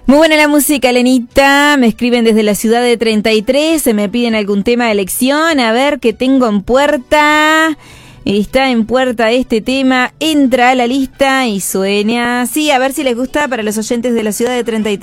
Muy buena la música, Lenita. Me escriben desde la ciudad de 33, se me piden algún tema de elección. A ver qué tengo en puerta. Está en puerta este tema, entra a la lista y suena. Sí, a ver si les gusta para los oyentes de la ciudad de 33.